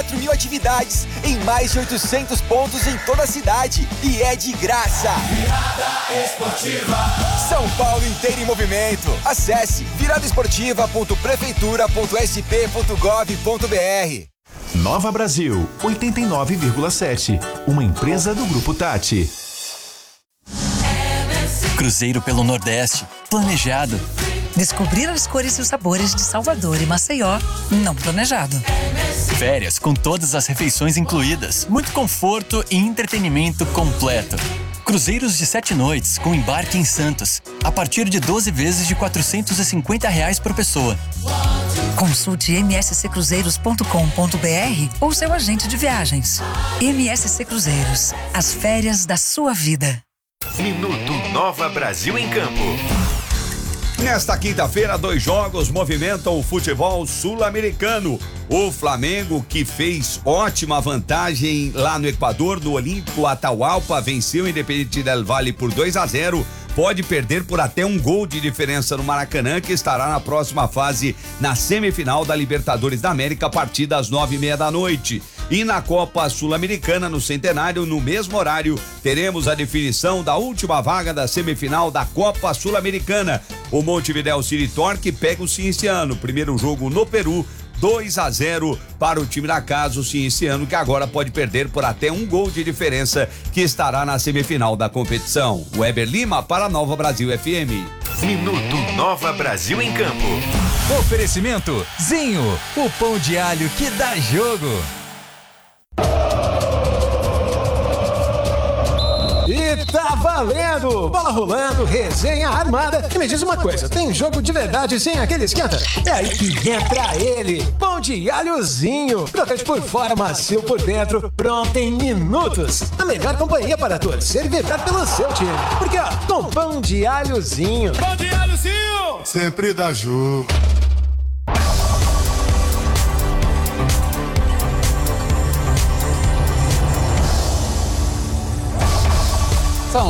4.000 atividades em mais de 800 pontos em toda a cidade e é de graça. Virada Esportiva. São Paulo inteiro em movimento. Acesse viradaesportiva.prefeitura.sp.gov.br. Nova Brasil 89,7. Uma empresa do Grupo Tati. Cruzeiro pelo Nordeste. Planejado. Descobrir as cores e os sabores de Salvador e Maceió, não planejado. Férias com todas as refeições incluídas, muito conforto e entretenimento completo. Cruzeiros de 7 noites com embarque em Santos, a partir de 12 vezes de R$450 por pessoa. Consulte msccruzeiros.com.br ou seu agente de viagens. MSC Cruzeiros, as férias da sua vida. Minuto Nova Brasil em Campo. Nesta quinta-feira, 2 jogos movimentam o futebol sul-americano. O Flamengo, que fez ótima vantagem lá no Equador, no Olímpico Atahualpa, venceu o Independiente del Valle por 2-0. Pode perder por até 1 gol de diferença no Maracanã, que estará na próxima fase, na semifinal da Libertadores da América, a partir das 9:30 da noite. E na Copa Sul-Americana, no Centenário, no mesmo horário, teremos a definição da última vaga da semifinal da Copa Sul-Americana. O Montevideo City Torque pega o Cienciano. Primeiro jogo no Peru, 2-0 para o time da casa, o Cienciano, que agora pode perder por até 1 gol de diferença, que estará na semifinal da competição. Weber Lima para Nova Brasil FM. Minuto Nova Brasil em Campo. Oferecimento Zinho, o pão de alho que dá jogo. E tá valendo! Bola rolando, resenha armada. E me diz uma coisa, tem jogo de verdade sem aquele esquenta? É aí que entra ele, pão de alhozinho. Crocante por fora, macio por dentro, pronto em minutos. A melhor companhia para torcer e vibrar pelo seu time. Porque ó, com pão de alhozinho. Pão de alhozinho! Sempre dá jogo. São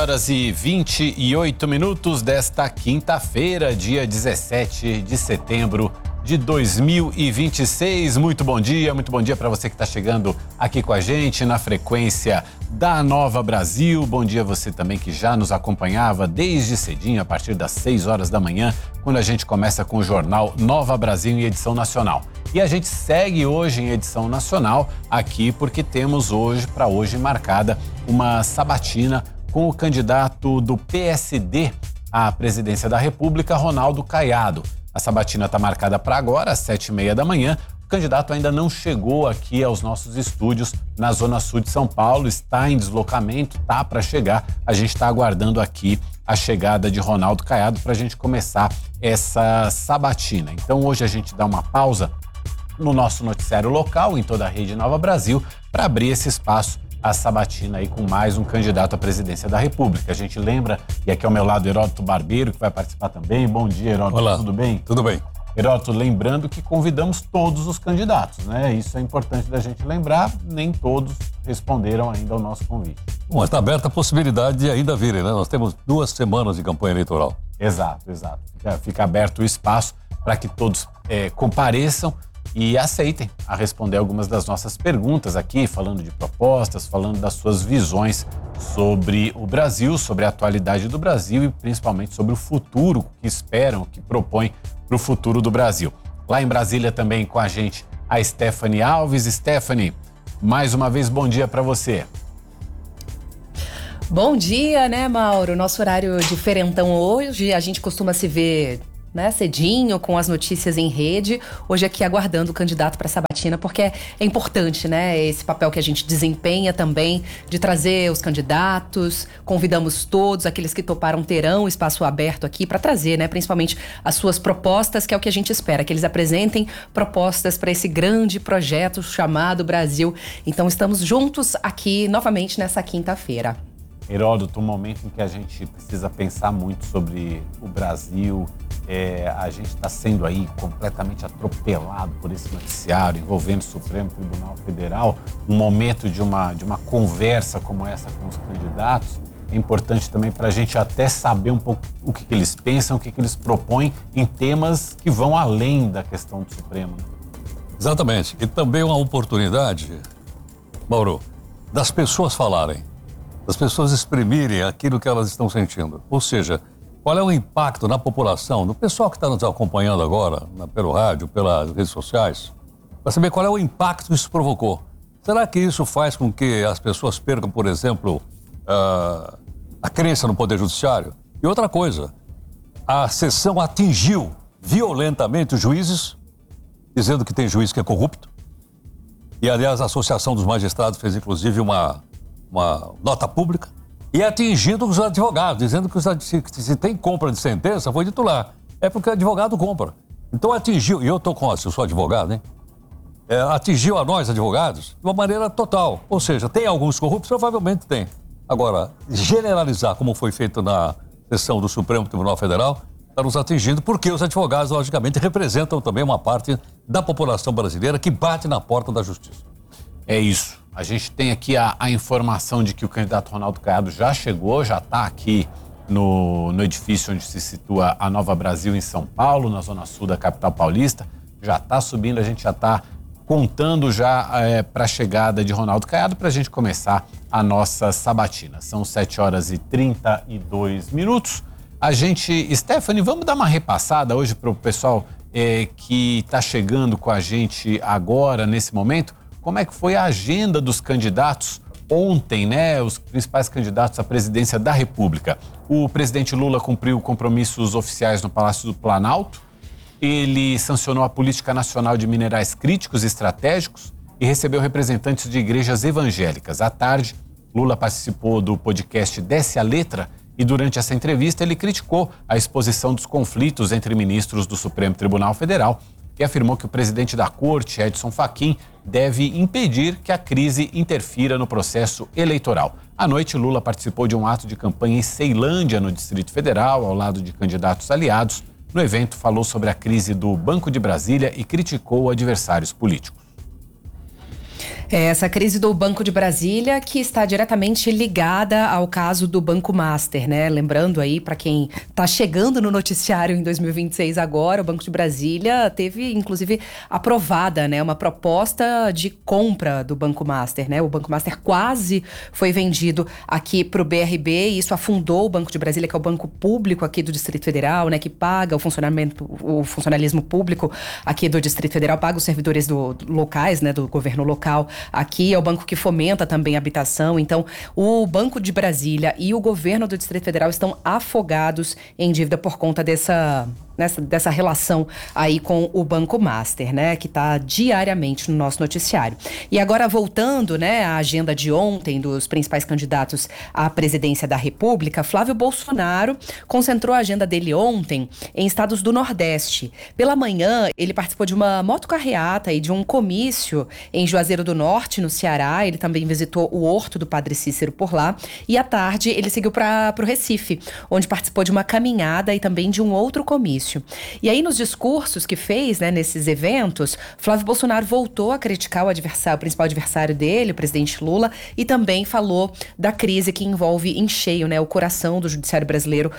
7h28 desta quinta-feira, dia 17 de setembro de 2026. Muito bom dia para você que está chegando aqui com a gente na frequência da Nova Brasil. Bom dia você também que já nos acompanhava desde cedinho, a partir das 6 horas da manhã, quando a gente começa com o jornal Nova Brasil em edição nacional. E a gente segue hoje em edição nacional aqui porque temos hoje marcada uma sabatina com o candidato do PSD à presidência da República, Ronaldo Caiado. A sabatina está marcada para agora, às 7h30 da manhã. O candidato ainda não chegou aqui aos nossos estúdios na Zona Sul de São Paulo, está em deslocamento, tá para chegar. A gente está aguardando aqui a chegada de Ronaldo Caiado para a gente começar essa sabatina. Então hoje a gente dá uma pausa no nosso noticiário local, em toda a rede Nova Brasil, para abrir esse espaço, a sabatina aí com mais um candidato à presidência da República. A gente lembra, e aqui ao meu lado, Heródoto Barbeiro, que vai participar também. Bom dia, Heródoto. Olá. Tudo bem? Tudo bem. Heródoto, lembrando que convidamos todos os candidatos, né? Isso é importante da gente lembrar, nem todos responderam ainda ao nosso convite. Bom, está aberta a possibilidade de ainda virem, né? Nós temos 2 semanas de campanha eleitoral. Exato. Fica aberto o espaço para que todos compareçam e aceitem a responder algumas das nossas perguntas aqui, falando de propostas, falando das suas visões sobre o Brasil, sobre a atualidade do Brasil e principalmente sobre o futuro que esperam, que propõem para o futuro do Brasil. Lá em Brasília também com a gente a Stephanie Alves. Stephanie, mais uma vez bom dia para você. Bom dia, né, Mauro? Nosso horário diferentão hoje, a gente costuma se ver, né, cedinho, com as notícias em rede. Hoje aqui aguardando o candidato para a sabatina, porque é importante, né, esse papel que a gente desempenha também, de trazer os candidatos. Convidamos todos, aqueles que toparam terão espaço aberto aqui para trazer, né, principalmente as suas propostas, que é o que a gente espera, que eles apresentem propostas para esse grande projeto chamado Brasil. Então estamos juntos aqui novamente nessa quinta-feira. Heródoto, um momento em que a gente precisa pensar muito sobre o Brasil. A gente está sendo aí completamente atropelado por esse noticiário envolvendo o Supremo Tribunal Federal. Um momento de uma conversa como essa com os candidatos é importante também para a gente até saber um pouco o que eles pensam, o que eles propõem em temas que vão além da questão do Supremo. Exatamente. E também uma oportunidade, Mauro, das pessoas falarem, das pessoas exprimirem aquilo que elas estão sentindo. Ou seja, qual é o impacto na população, do pessoal que está nos acompanhando agora, pelo rádio, pelas redes sociais, para saber qual é o impacto que isso provocou. Será que isso faz com que as pessoas percam, por exemplo, a crença no Poder Judiciário? E outra coisa, a sessão atingiu violentamente os juízes, dizendo que tem juiz que é corrupto. E, aliás, a Associação dos Magistrados fez, inclusive, uma nota pública. E atingindo os advogados, dizendo que se tem compra de sentença, foi dito lá. É porque o advogado compra. Então atingiu, e eu sou advogado, hein? Atingiu a nós, advogados, de uma maneira total. Ou seja, tem alguns corruptos? Provavelmente tem. Agora, generalizar, como foi feito na sessão do Supremo Tribunal Federal, está nos atingindo, porque os advogados, logicamente, representam também uma parte da população brasileira que bate na porta da justiça. É isso. A gente tem aqui a informação de que o candidato Ronaldo Caiado já chegou, já está aqui no edifício onde se situa a Nova Brasil, em São Paulo, na zona sul da capital paulista. Já está subindo, a gente já está contando já para a chegada de Ronaldo Caiado para a gente começar a nossa sabatina. São 7h32. Stephanie, vamos dar uma repassada hoje para o pessoal que está chegando com a gente agora, nesse momento. Como é que foi a agenda dos candidatos ontem, né? Os principais candidatos à presidência da República. O presidente Lula cumpriu compromissos oficiais no Palácio do Planalto. Ele sancionou a Política Nacional de Minerais Críticos e Estratégicos e recebeu representantes de igrejas evangélicas. À tarde, Lula participou do podcast Desce a Letra e durante essa entrevista ele criticou a exposição dos conflitos entre ministros do Supremo Tribunal Federal, que afirmou que o presidente da Corte, Edson Fachin, deve impedir que a crise interfira no processo eleitoral. À noite, Lula participou de um ato de campanha em Ceilândia, no Distrito Federal, ao lado de candidatos aliados. No evento, falou sobre a crise do Banco de Brasília e criticou adversários políticos. Essa crise do Banco de Brasília que está diretamente ligada ao caso do Banco Master, né? Lembrando aí, para quem está chegando no noticiário em 2026 agora, o Banco de Brasília teve, inclusive, aprovada, né, uma proposta de compra do Banco Master, né? O Banco Master quase foi vendido aqui para o BRB e isso afundou o Banco de Brasília, que é o banco público aqui do Distrito Federal, né? Que paga o funcionalismo público aqui do Distrito Federal, paga os servidores locais, né? Do governo local. Aqui é o banco que fomenta também a habitação. Então, o Banco de Brasília e o governo do Distrito Federal estão afogados em dívida por conta dessa relação aí com o Banco Master, né? Que está diariamente no nosso noticiário. E agora, voltando, né, à agenda de ontem dos principais candidatos à presidência da República, Flávio Bolsonaro concentrou a agenda dele ontem em estados do Nordeste. Pela manhã, ele participou de uma motocarreata e de um comício em Juazeiro do Norte, no Ceará. Ele também visitou o Horto do Padre Cícero por lá. E à tarde, ele seguiu para o Recife, onde participou de uma caminhada e também de um outro comício. E aí, nos discursos que fez, né, nesses eventos, Flávio Bolsonaro voltou a criticar o principal adversário dele, o presidente Lula, e também falou da crise que envolve em cheio, né, o coração do judiciário brasileiro,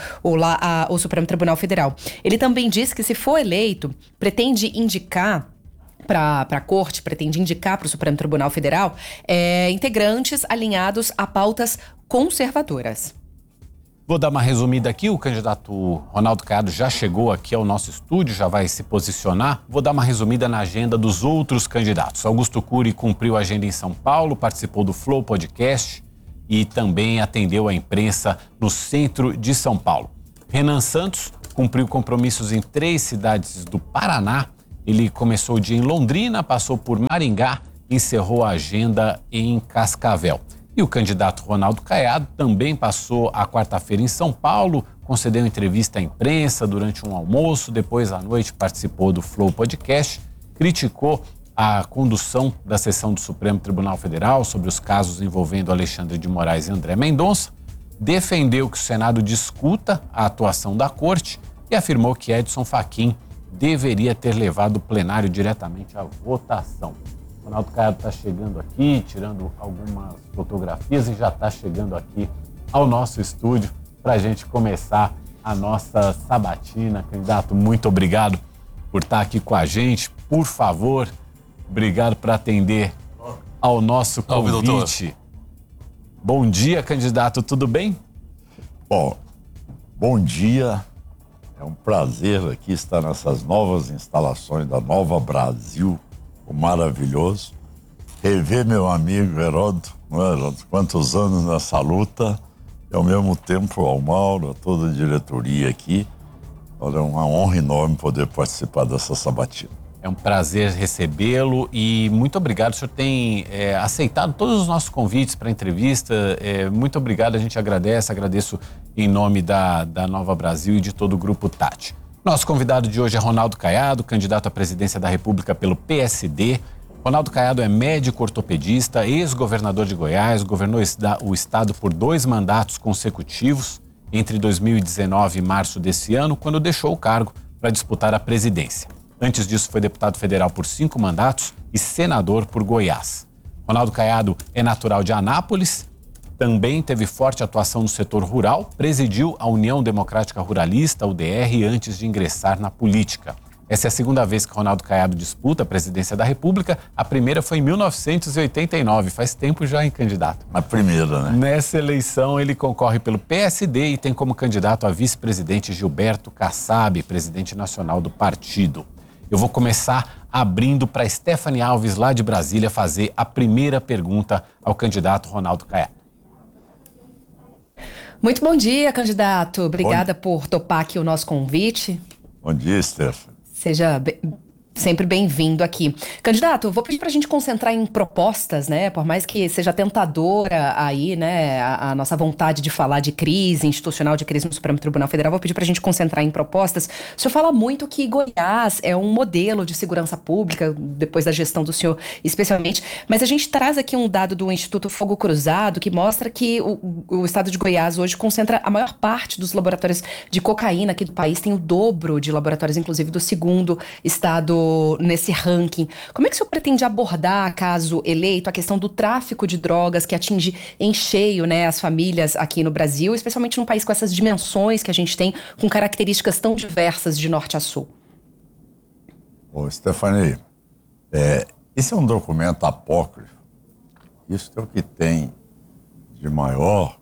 o Supremo Tribunal Federal. Ele também disse que, se for eleito, pretende indicar para a Corte, pretende indicar para o Supremo Tribunal Federal integrantes alinhados a pautas conservadoras. Vou dar uma resumida aqui, o candidato Ronaldo Caiado já chegou aqui ao nosso estúdio, já vai se posicionar. Vou dar uma resumida na agenda dos outros candidatos. Augusto Cury cumpriu a agenda em São Paulo, participou do Flow Podcast e também atendeu a imprensa no centro de São Paulo. Renan Santos cumpriu compromissos em 3 cidades do Paraná. Ele começou o dia em Londrina, passou por Maringá e encerrou a agenda em Cascavel. E o candidato Ronaldo Caiado também passou a quarta-feira em São Paulo, concedeu entrevista à imprensa durante um almoço, depois à noite participou do Flow Podcast, criticou a condução da sessão do Supremo Tribunal Federal sobre os casos envolvendo Alexandre de Moraes e André Mendonça, defendeu que o Senado discuta a atuação da Corte e afirmou que Edson Fachin deveria ter levado o plenário diretamente à votação. Ronaldo Caiado está chegando aqui, tirando algumas fotografias e já está chegando aqui ao nosso estúdio para a gente começar a nossa sabatina. Candidato, muito obrigado por estar aqui com a gente. Por favor, Obrigado por atender ao nosso convite. Bom dia, candidato, tudo bem? Bom dia. É um prazer aqui estar nessas novas instalações da Nova Brasil, o maravilhoso. Rever meu amigo Heródoto, quantos anos nessa luta, e ao mesmo tempo ao Mauro, a toda a diretoria aqui. Olha, é uma honra enorme poder participar dessa sabatina. É um prazer recebê-lo e muito obrigado. O senhor tem aceitado todos os nossos convites para entrevista. Muito obrigado, a gente agradeço em nome da Nova Brasil e de todo o Grupo Tati. Nosso convidado de hoje é Ronaldo Caiado, candidato à presidência da República pelo PSD. Ronaldo Caiado é médico ortopedista, ex-governador de Goiás, governou o estado por 2 mandatos consecutivos, entre 2019 e março desse ano, quando deixou o cargo para disputar a presidência. Antes disso, foi deputado federal por 5 mandatos e senador por Goiás. Ronaldo Caiado é natural de Anápolis, também teve forte atuação no setor rural, presidiu a União Democrática Ruralista, UDR, antes de ingressar na política. Essa é a segunda vez que Ronaldo Caiado disputa a presidência da República. A primeira foi em 1989, faz tempo já, candidato. A primeira, né? Nessa eleição, ele concorre pelo PSD e tem como candidato a vice-presidente Gilberto Kassab, presidente nacional do partido. Eu vou começar abrindo para Stephanie Alves, lá de Brasília, fazer a primeira pergunta ao candidato Ronaldo Caiado. Muito bom dia, candidato. Obrigada por topar aqui o nosso convite. Bom dia, Stephanie. Seja sempre bem-vindo aqui. Candidato, eu vou pedir para a gente concentrar em propostas, né? Por mais que seja tentadora aí, né? A nossa vontade de falar de crise institucional, de crise no Supremo Tribunal Federal, vou pedir para a gente concentrar em propostas. O senhor fala muito que Goiás é um modelo de segurança pública, depois da gestão do senhor especialmente, mas a gente traz aqui um dado do Instituto Fogo Cruzado que mostra que o estado de Goiás hoje concentra a maior parte dos laboratórios de cocaína aqui do país, tem o dobro de laboratórios, inclusive, do segundo estado nesse ranking. Como é que o senhor pretende abordar, caso eleito, a questão do tráfico de drogas que atinge em cheio, né, as famílias aqui no Brasil, especialmente num país com essas dimensões que a gente tem, com características tão diversas de norte a sul? Stephanie, esse é um documento apócrifo. Isso é o que tem de maior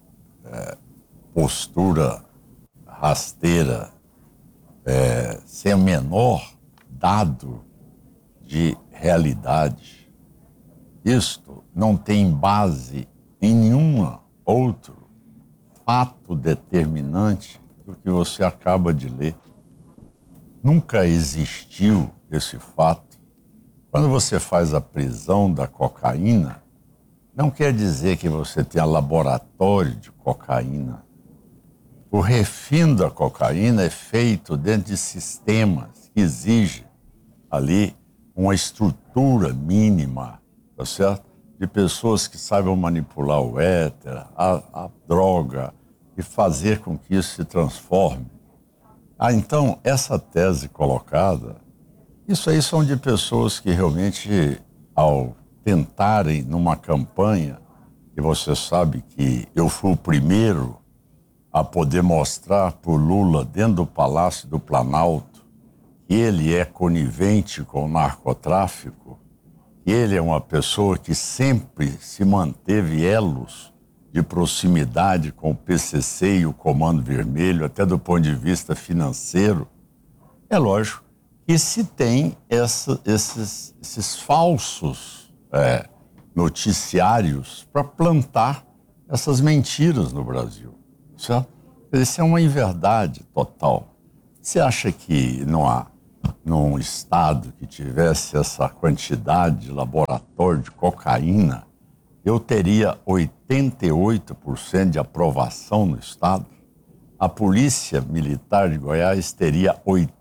postura rasteira, sem o menor dado de realidade. Isto não tem base em nenhum outro fato determinante do que você acaba de ler. Nunca existiu esse fato. Quando você faz a prisão da cocaína, não quer dizer que você tenha laboratório de cocaína. O refino da cocaína é feito dentro de sistemas que exigem ali uma estrutura mínima, tá certo? De pessoas que saibam manipular o éter, a droga e fazer com que isso se transforme. Então, essa tese colocada, isso aí são de pessoas que realmente, ao tentarem numa campanha, e você sabe que eu fui o primeiro a poder mostrar por Lula dentro do Palácio do Planalto, ele é conivente com o narcotráfico, ele é uma pessoa que sempre se manteve elos de proximidade com o PCC e o Comando Vermelho, até do ponto de vista financeiro. É lógico que se tem esses falsos noticiários para plantar essas mentiras no Brasil, certo? Isso é uma inverdade total. Você acha que não há num estado que tivesse essa quantidade de laboratório de cocaína, eu teria 88% de aprovação no estado? A Polícia Militar de Goiás teria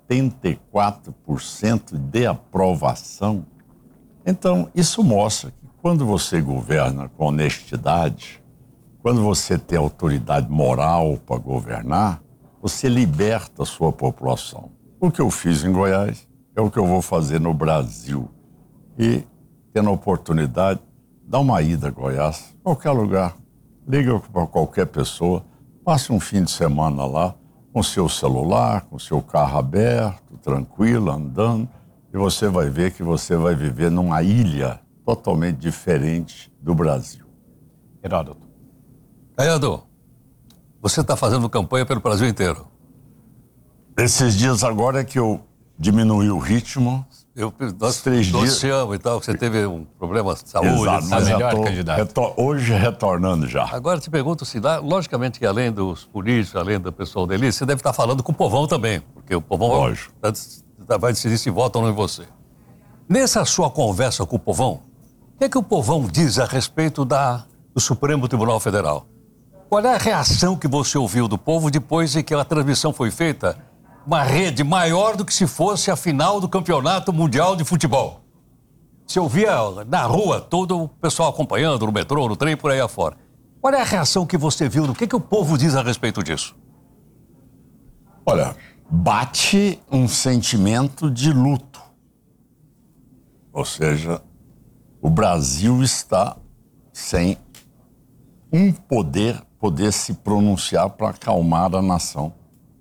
84% de aprovação? Então, isso mostra que quando você governa com honestidade, quando você tem autoridade moral para governar, você liberta a sua população. O que eu fiz em Goiás é o que eu vou fazer no Brasil. E, tendo a oportunidade, dá uma ida a Goiás, qualquer lugar. Liga para qualquer pessoa, passe um fim de semana lá, com seu celular, com seu carro aberto, tranquilo, andando. e você vai ver que você vai viver numa ilha totalmente diferente do Brasil. Heródoto. Caiado, você está fazendo campanha pelo Brasil inteiro. Esses dias agora é que eu diminui o ritmo. Nós 3 dias. Te amo e tal, que você teve um problema de saúde. Exato, mas melhor, já candidato. hoje retornando já. Agora te pergunto se, logicamente que além dos políticos, além do pessoal da elite, você deve estar falando com o povão também, porque o povão vai decidir se vota ou não em você. Nessa sua conversa com o povão, o que o povão diz a respeito do Supremo Tribunal Federal? Qual é a reação que você ouviu do povo depois de que a transmissão foi feita? Uma rede maior do que se fosse a final do Campeonato Mundial de Futebol. Você ouvia na rua todo o pessoal acompanhando, no metrô, no trem, por aí afora. Qual é a reação que você viu? O que o povo diz a respeito disso? Olha, bate um sentimento de luto. Ou seja, o Brasil está sem um poder se pronunciar para acalmar a nação.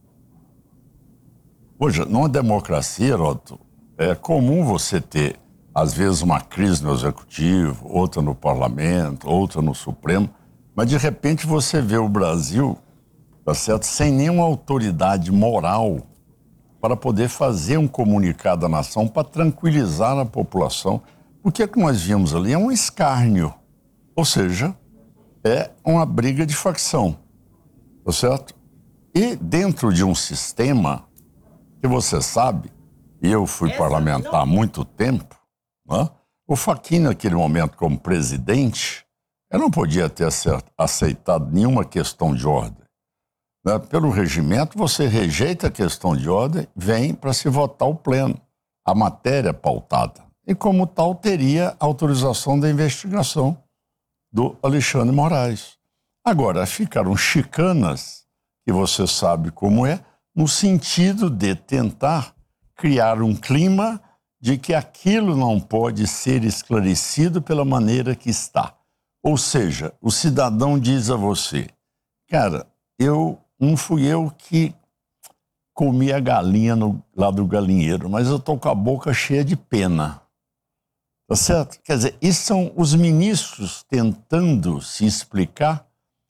Hoje, numa democracia, Heródoto, é comum você ter, às vezes, uma crise no Executivo, outra no Parlamento, outra no Supremo, mas, de repente, você vê o Brasil, tá certo, sem nenhuma autoridade moral para poder fazer um comunicado à nação para tranquilizar a população. O que é que nós vimos ali? É um escárnio, ou seja, é uma briga de facção, tá certo? E dentro de um sistema que você sabe, e eu fui parlamentar há muito tempo, né? O Fachin, naquele momento, como presidente, eu não podia ter aceitado nenhuma questão de ordem. Né? Pelo regimento, você rejeita a questão de ordem, vem para se votar o pleno, a matéria pautada. E, como tal, teria autorização da investigação do Alexandre Moraes. Agora, ficaram chicanas, que você sabe como é, no sentido de tentar criar um clima de que aquilo não pode ser esclarecido pela maneira que está. Ou seja, o cidadão diz a você, cara, não fui eu que comi a galinha lá do galinheiro, mas eu estou com a boca cheia de pena. Tá certo? Quer dizer, isso são os ministros tentando se explicar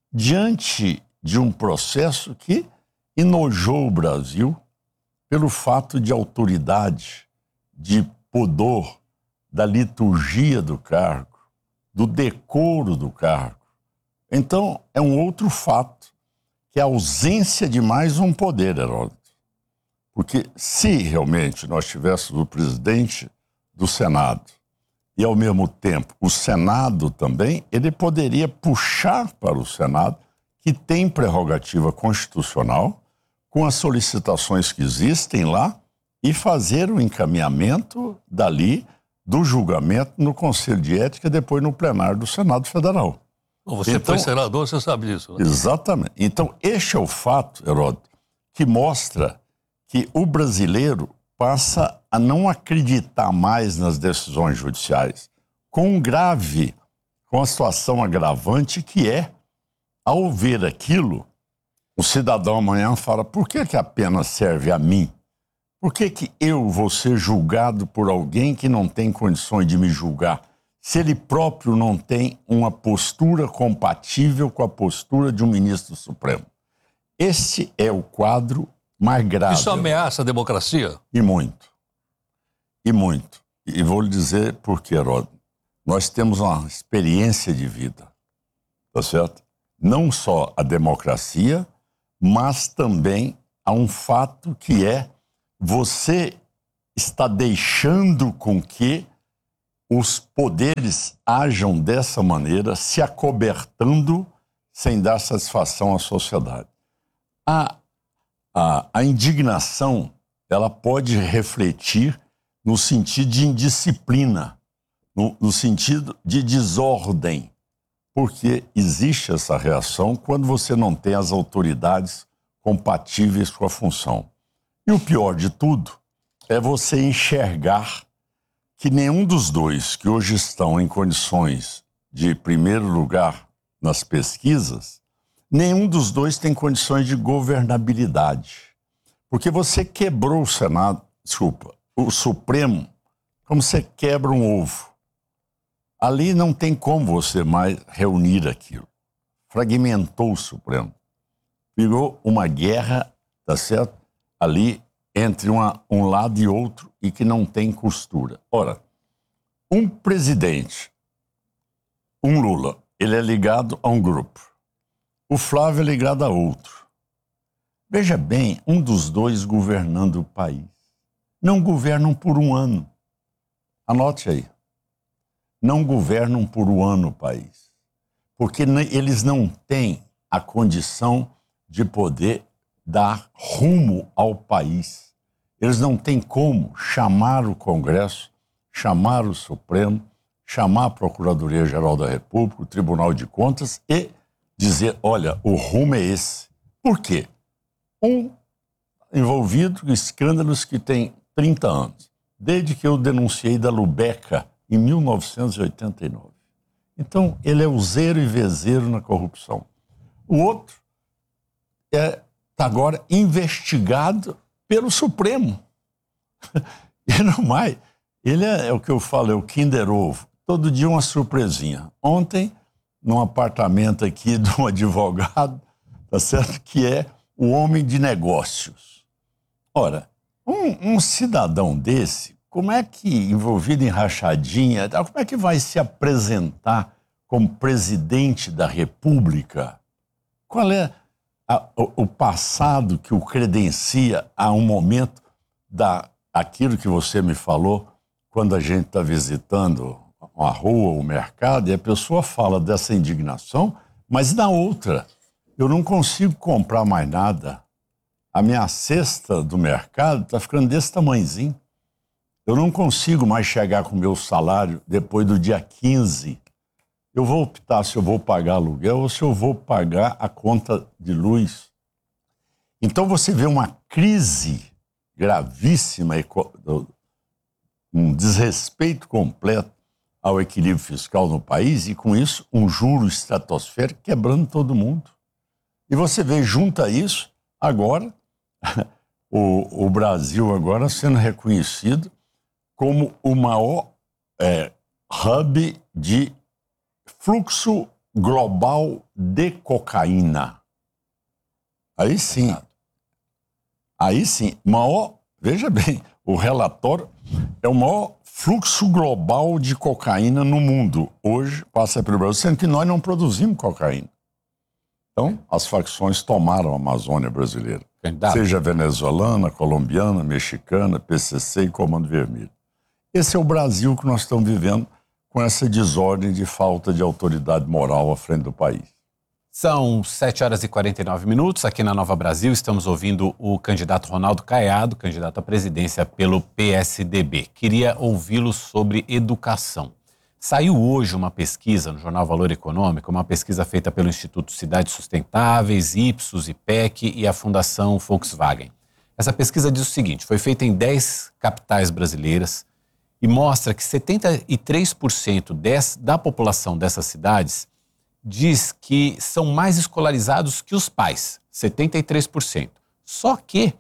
diante de um processo que enojou o Brasil pelo fato de autoridade, de pudor, da liturgia do cargo, do decoro do cargo. Então, é um outro fato, que é a ausência de mais um poder, Heródoto. Porque se realmente nós tivéssemos o presidente do Senado e, ao mesmo tempo, o Senado também, ele poderia puxar para o Senado, que tem prerrogativa constitucional, com as solicitações que existem lá, e fazer o encaminhamento dali do julgamento no Conselho de Ética e depois no plenário do Senado Federal. Você foi senador, você sabe disso. Né? Exatamente. Então, este é o fato, Heródoto, que mostra que o brasileiro passa a não acreditar mais nas decisões judiciais, com a situação agravante que é, ao ver aquilo, o cidadão amanhã fala, por que a pena serve a mim? Por que eu vou ser julgado por alguém que não tem condições de me julgar, se ele próprio não tem uma postura compatível com a postura de um ministro do Supremo? Esse é o quadro mais grave. Isso ameaça a democracia? E muito. E muito. E vou lhe dizer por quê, Heródoto. Nós temos uma experiência de vida, tá certo? Não só a democracia, mas também há um fato que é você está deixando com que os poderes ajam dessa maneira, se acobertando sem dar satisfação à sociedade. A indignação, ela pode refletir no sentido de indisciplina, no sentido de desordem, porque existe essa reação quando você não tem as autoridades compatíveis com a função. E o pior de tudo é você enxergar que nenhum dos dois que hoje estão em condições de primeiro lugar nas pesquisas, nenhum dos dois tem condições de governabilidade. Porque você quebrou o Supremo, como você quebra um ovo. Ali não tem como você mais reunir aquilo. Fragmentou o Supremo. Virou uma guerra, tá certo? Ali entre um lado e outro e que não tem costura. Ora, um presidente, um Lula, ele é ligado a um grupo. O Flávio é ligado a outro. Veja bem, um dos dois governando o país. Não governam por um ano. Anote aí. Não governam por um ano o país. Porque eles não têm a condição de poder dar rumo ao país. Eles não têm como chamar o Congresso, chamar o Supremo, chamar a Procuradoria-Geral da República, o Tribunal de Contas e dizer, olha, o rumo é esse. Por quê? Envolvido em escândalos que tem 30 anos, desde que eu denunciei da Lubeca em 1989. Então, ele é useiro e vezeiro na corrupção. O outro está agora investigado pelo Supremo. E não mais. Ele é o que eu falo, é o Kinder Ovo. Todo dia uma surpresinha. Ontem, num apartamento aqui de um advogado, tá certo? Que é o homem de negócios. Ora, um cidadão desse, como é que, envolvido em rachadinha, como é que vai se apresentar como presidente da República? Qual é o passado que o credencia a um momento aquilo que você me falou, quando a gente está visitando uma rua, o mercado, e a pessoa fala dessa indignação, mas na outra, eu não consigo comprar mais nada. A minha cesta do mercado está ficando desse tamanhozinho. Eu não consigo mais chegar com o meu salário depois do dia 15. Eu vou optar se eu vou pagar aluguel ou se eu vou pagar a conta de luz. Então você vê uma crise gravíssima, um desrespeito completo ao equilíbrio fiscal no país e, com isso, um juro estratosférico quebrando todo mundo. E você vê, junto a isso, agora, o Brasil agora sendo reconhecido como o maior hub de fluxo global de cocaína. Aí sim, maior, veja bem, o relatório é o maior fluxo global de cocaína no mundo. Hoje passa pelo Brasil, sendo que nós não produzimos cocaína. Então, as facções tomaram a Amazônia brasileira. Seja venezuelana, colombiana, mexicana, PCC e Comando Vermelho. Esse é o Brasil que nós estamos vivendo com essa desordem de falta de autoridade moral à frente do país. São 7h49. Aqui na Nova Brasil estamos ouvindo o candidato Ronaldo Caiado, candidato à presidência pelo PSDB. Queria ouvi-lo sobre educação. Saiu hoje uma pesquisa no jornal Valor Econômico, uma pesquisa feita pelo Instituto Cidades Sustentáveis, Ipsos, IPEC e a Fundação Volkswagen. Essa pesquisa diz o seguinte, foi feita em 10 capitais brasileiras e mostra que 73% da população dessas cidades diz que são mais escolarizados que os pais, 73%. Só que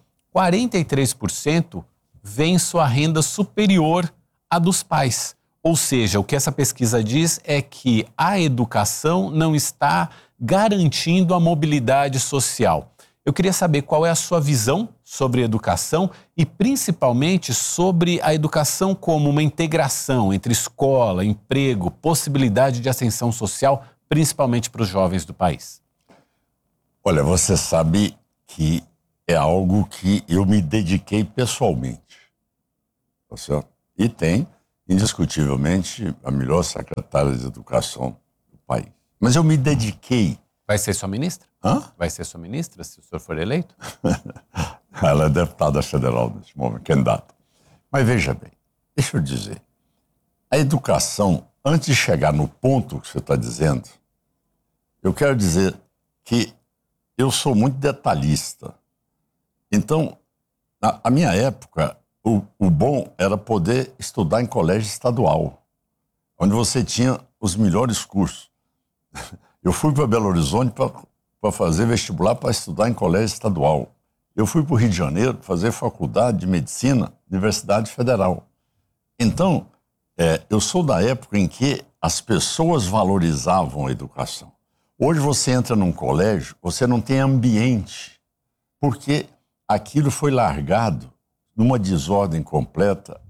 43% vem sua renda superior à dos pais. Ou seja, o que essa pesquisa diz é que a educação não está garantindo a mobilidade social. Eu queria saber qual é a sua visão sobre educação e principalmente sobre a educação como uma integração entre escola, emprego, possibilidade de ascensão social, principalmente para os jovens do país. Olha, você sabe que é algo que eu me dediquei pessoalmente, tá certo? E tem, indiscutivelmente, a melhor secretária de educação do país. Mas eu me dediquei. Vai ser sua ministra? Hã? Vai ser sua ministra, se o senhor for eleito? Ela é deputada federal neste momento, candidata. Mas veja bem, deixa eu dizer, a educação, antes de chegar no ponto que você está dizendo, eu quero dizer que eu sou muito detalhista. Então, na minha época, o bom era poder estudar em colégio estadual, onde você tinha os melhores cursos. Eu fui para Belo Horizonte para fazer vestibular para estudar em colégio estadual. eu fui para o Rio de Janeiro fazer faculdade de medicina, Universidade Federal. Então, eu sou da época em que as pessoas valorizavam a educação. Hoje você entra num colégio, você não tem ambiente, porque aquilo foi largado numa desordem completa,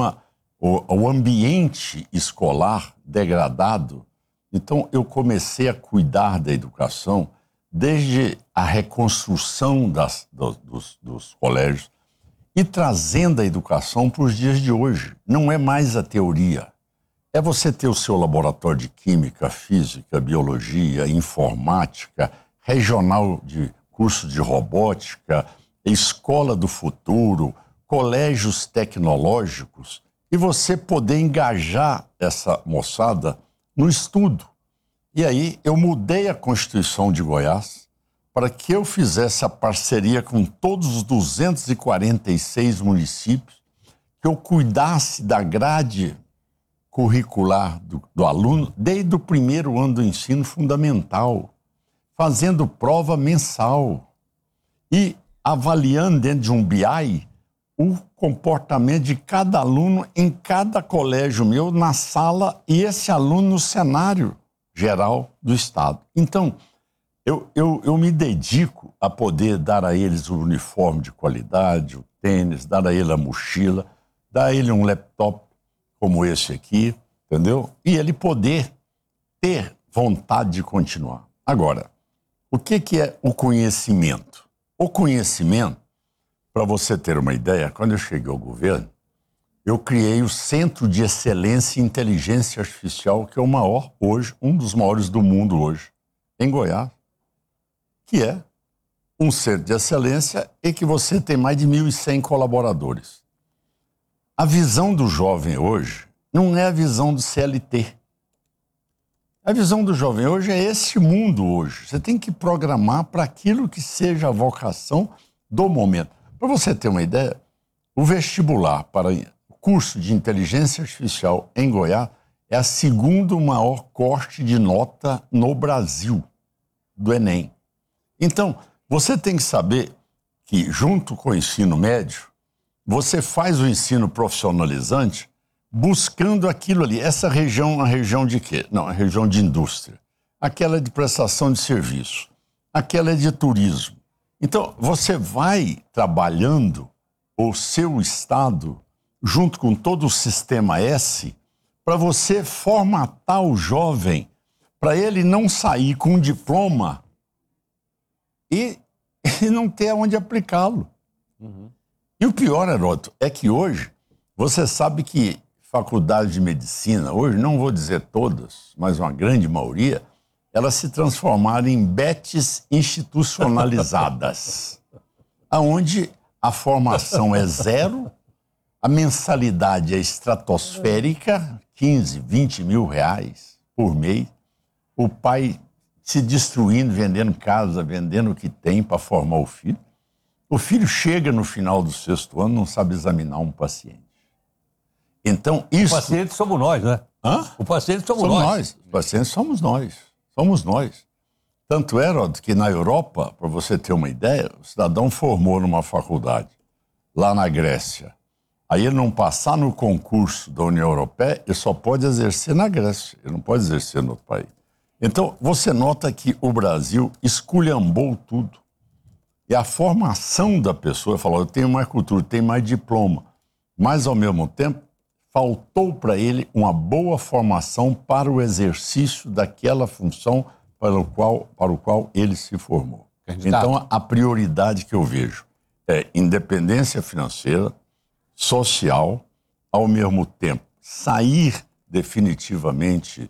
o ambiente escolar degradado. Então, eu comecei a cuidar da educação desde a reconstrução dos colégios e trazendo a educação para os dias de hoje. Não é mais a teoria. É você ter o seu laboratório de química, física, biologia, informática, regional de curso de robótica, escola do futuro, colégios tecnológicos, e você poder engajar essa moçada no estudo. E aí eu mudei a Constituição de Goiás para que eu fizesse a parceria com todos os 246 municípios, que eu cuidasse da grade curricular do aluno desde o primeiro ano do ensino fundamental, fazendo prova mensal e avaliando dentro de um BI o comportamento de cada aluno em cada colégio meu, na sala, e esse aluno no cenário geral do Estado. Então, eu me dedico a poder dar a eles o uniforme de qualidade, o tênis, dar a ele a mochila, dar a ele um laptop como esse aqui, entendeu? E ele poder ter vontade de continuar. Agora, o que é o conhecimento? O conhecimento, para você ter uma ideia, quando eu cheguei ao governo, eu criei o Centro de Excelência em Inteligência Artificial, que é o maior hoje, um dos maiores do mundo hoje, em Goiás, que é um centro de excelência e que você tem mais de 1.100 colaboradores. A visão do jovem hoje não é a visão do CLT. A visão do jovem hoje é esse mundo hoje. Você tem que programar para aquilo que seja a vocação do momento. Para você ter uma ideia, o vestibular para o curso de inteligência artificial em Goiás é a segunda maior corte de nota no Brasil, do Enem. Então, você tem que saber que, junto com o ensino médio, você faz o ensino profissionalizante buscando aquilo ali. Essa região é uma região de quê? Não, é uma região de indústria. Aquela é de prestação de serviço. Aquela é de turismo. Então, você vai trabalhando o seu estado junto com todo o sistema S para você formatar o jovem para ele não sair com um diploma e não ter onde aplicá-lo. Uhum. E o pior, Heródoto, é que hoje, você sabe que faculdades de medicina, hoje, não vou dizer todas, mas uma grande maioria, elas se transformaram em betes institucionalizadas, onde a formação é zero, a mensalidade é estratosférica, 15, 20 mil reais por mês, o pai se destruindo, vendendo casa, vendendo o que tem para formar o filho. O filho chega no final do 6º ano, não sabe examinar um paciente. Então, isso... O paciente somos nós, né? Hã? O paciente somos nós. Os pacientes somos nós. Somos nós. Tanto é, Rod, que na Europa, para você ter uma ideia, o cidadão formou numa faculdade, lá na Grécia. Aí ele não passar no concurso da União Europeia, ele só pode exercer na Grécia. Ele não pode exercer no outro país. Então, você nota que o Brasil esculhambou tudo. E a formação da pessoa, falou, eu tenho mais cultura, tenho mais diploma, mas ao mesmo tempo faltou para ele uma boa formação para o exercício daquela função para o qual ele se formou. Candidato. Então, a prioridade que eu vejo é independência financeira, social, ao mesmo tempo sair definitivamente